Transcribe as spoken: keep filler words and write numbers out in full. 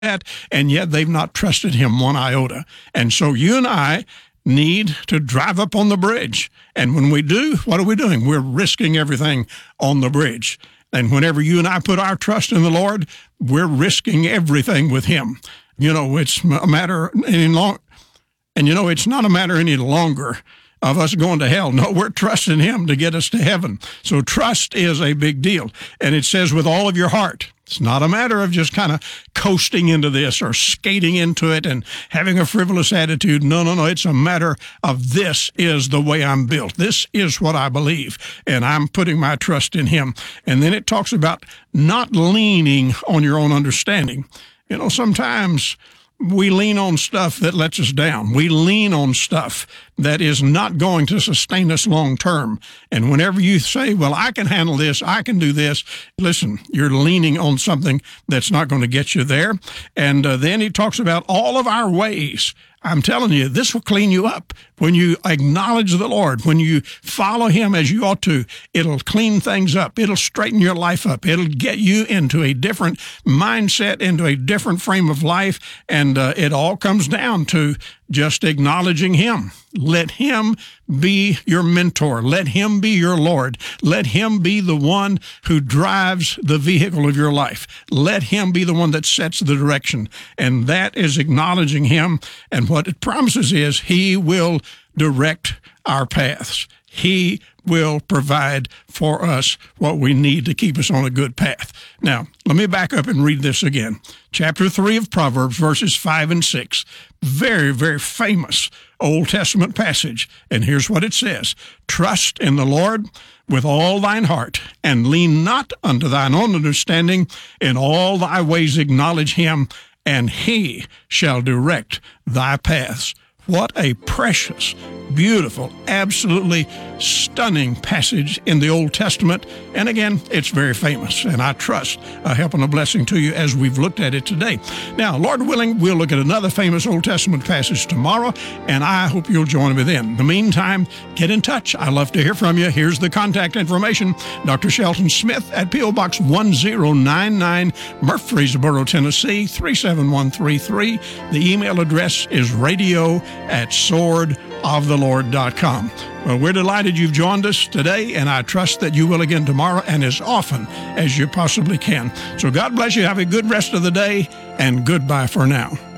that, and yet they've not trusted him one iota. And so you and I need to drive up on the bridge. And when we do, what are we doing? We're risking everything on the bridge. And whenever you and I put our trust in the Lord, we're risking everything with him. You know, it's a matter any long, and you know, it's not a matter any longer of us going to hell. No, we're trusting him to get us to heaven. So trust is a big deal. And it says with all of your heart. It's not a matter of just kind of coasting into this or skating into it and having a frivolous attitude. No, no, no. It's a matter of this is the way I'm built. This is what I believe, and I'm putting my trust in him. And then it talks about not leaning on your own understanding. You know, sometimes we lean on stuff that lets us down. We lean on stuff that is not going to sustain us long term. And whenever you say, well, I can handle this, I can do this, listen, you're leaning on something that's not going to get you there. And uh, then he talks about all of our ways. I'm telling you, this will clean you up. When you acknowledge the Lord, when you follow him as you ought to, it'll clean things up. It'll straighten your life up. It'll get you into a different mindset, into a different frame of life, and uh, it all comes down to just acknowledging him. Let him be your mentor. Let him be your Lord. Let him be the one who drives the vehicle of your life. Let him be the one that sets the direction. And that is acknowledging him. And what it promises is he will direct our paths. He will provide for us what we need to keep us on a good path. Now, let me back up and read this again. Chapter three of Proverbs, verses five and six. Very, very famous Old Testament passage. And here's what it says. Trust in the Lord with all thine heart, and lean not unto thine own understanding. In all thy ways acknowledge him, and he shall direct thy paths. What a precious, beautiful, absolutely stunning passage in the Old Testament. And again, it's very famous, and I trust a help and a blessing to you as we've looked at it today. Now, Lord willing, we'll look at another famous Old Testament passage tomorrow, and I hope you'll join me then. In the meantime, get in touch. I love to hear from you. Here's the contact information. Doctor Shelton Smith at P O. Box one zero nine nine, Murfreesboro, Tennessee, three seven one three three. The email address is radio at sword of the lord dot com. Well, we're delighted you've joined us today, and I trust that you will again tomorrow and as often as you possibly can. So God bless you. Have a good rest of the day, and goodbye for now.